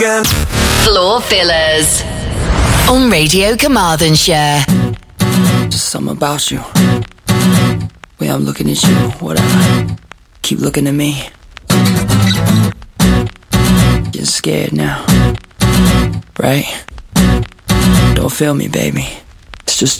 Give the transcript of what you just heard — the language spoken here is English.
Floor Fillers on Radio Carmarthenshire. Just something about you. Way I'm looking at you, whatever. Keep looking at me. Getting scared now, right? Don't feel me, baby. It's just